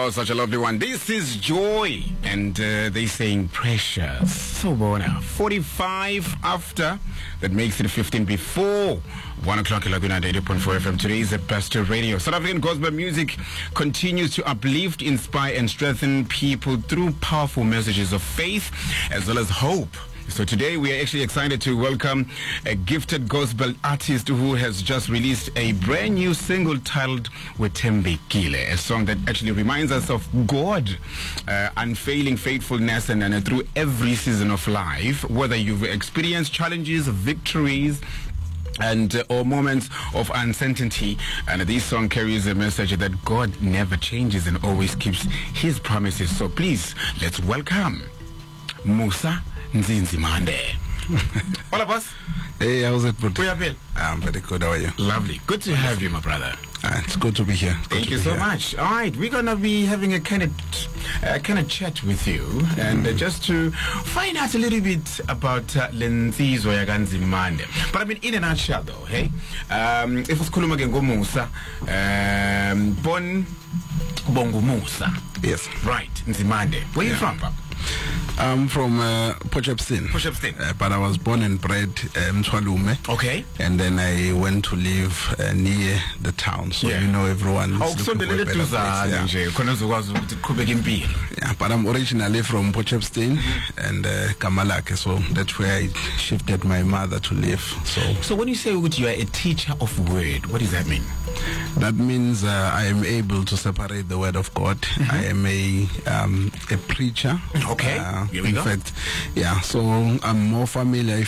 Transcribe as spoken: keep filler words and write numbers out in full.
Oh, such a lovely one. This is Joy, and uh, they saying precious. So bona. forty-five after. That makes it fifteen before one o'clock. Laguna eighty point four F M. Today is at Pastor Radio. South African gospel music continues to uplift, inspire, and strengthen people through powerful messages of faith as well as hope. So today we are actually excited to welcome a gifted gospel artist who has just released a brand new single titled Wethembekile, a song that actually reminds us of God, uh, unfailing faithfulness, and, and uh, through every season of life, whether you've experienced challenges, victories, and uh, or moments of uncertainty. And uh, this song carries a message that God never changes and always keeps his promises. So please, let's welcome Musa Nzinzimande. Hola, boss. Hey, how's it, bro? Where have you? I'm very good. How are you? Lovely. Good to have you, my brother. Uh, it's good to be here. Good Thank you so here. much. All right, we're gonna be having a kind of uh, kind of chat with you, and uh, just to find out a little bit about uh, Lenzizwa yakanzimande. But I mean, in a nutshell, though, hey, um, if usikhuluma ke ngoMusa, um, born Bongo Musa. Yes. Right, Nzimande. Where are you Yeah. from, Papa? I'm from uh, Potchefstroom. Potchefstroom. Uh, but I was born and bred um, Mthwalume. Okay. And then I went to live uh, near the town. So Yeah. you know everyone. Oh, so the little yeah. yeah, but I'm originally from Potchefstroom and uh, Kamalake. So that's where I shifted my mother to live. So So when you say that you are a teacher of word, what does that mean? that means uh, I am able to separate the word of God. Mm-hmm. I am a um, a preacher. Okay. Uh, Here we in go. fact, yeah. So I'm more familiar.